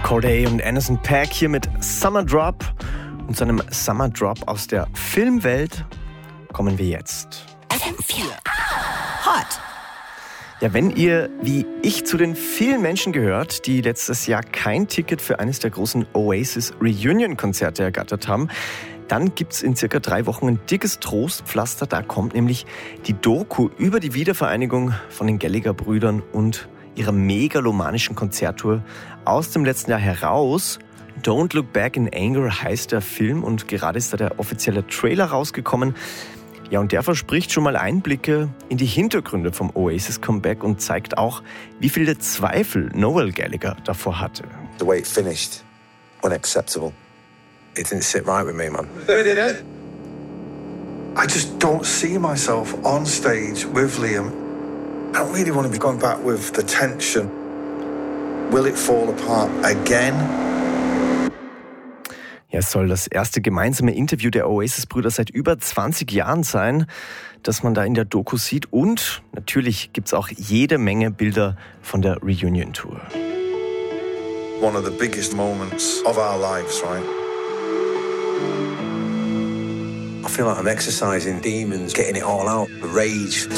Corday und Anderson .Paak hier mit Summer Drop. Und zu einem Summer Drop aus der Filmwelt kommen wir jetzt. FM4 Hot. Ja, wenn ihr, wie ich, zu den vielen Menschen gehört, die letztes Jahr kein Ticket für eines der großen Oasis Reunion-Konzerte ergattert haben, dann gibt's in circa 3 Wochen ein dickes Trostpflaster. Da kommt nämlich die Doku über die Wiedervereinigung von den Gallagher-Brüdern und ihrer megalomanischen Konzerttour aus dem letzten Jahr heraus. Don't Look Back in Anger heißt der Film und gerade ist da der offizielle Trailer rausgekommen. Ja, und der verspricht schon mal Einblicke in die Hintergründe vom Oasis-Comeback und zeigt auch, wie viele Zweifel Noel Gallagher davor hatte. The way it finished, unacceptable. It didn't sit right with me, man. Did it? I just don't see myself on stage with Liam. I don't really want to be going back with the tension. Will it fall apart again? Ja, es soll das erste gemeinsame Interview der Oasis-Brüder seit über 20 Jahren sein, das man da in der Doku sieht. Und natürlich gibt's auch jede Menge Bilder von der Reunion-Tour. One of the biggest moments of our lives, right? I feel like I'm exercising demons, getting it all out, the rage.